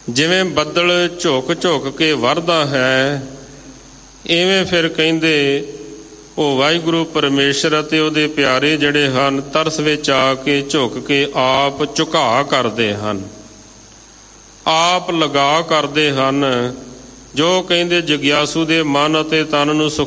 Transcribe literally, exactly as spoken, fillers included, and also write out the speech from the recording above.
ਜਿਵੇਂ ਬੱਦਲ ਝੁਕ ਝੁਕ ਕੇ ਵਰਦਾ ਹੈ, ਇਵੇਂ ਫਿਰ ਕਹਿੰਦੇ ਉਹ ਵਾਹਿਗੁਰੂ ਪਰਮੇਸ਼ਰ ਅਤੇ ਉਹਦੇ ਪਿਆਰੇ ਜਿਹੜੇ ਹਨ ਤਰਸ ਵਿੱਚ ਆ ਕੇ ਝੁਕ ਕੇ ਆਪ ਝੁਕਾ ਕਰਦੇ ਹਨ, ਆਪ ਲਗਾ ਕਰਦੇ ਹਨ। ਜੋ ਕਹਿੰਦੇ ਜਗਿਆਸੂ ਦੇ ਮਨ ਅਤੇ ਤਨ ਨੂੰ ਸੁਖ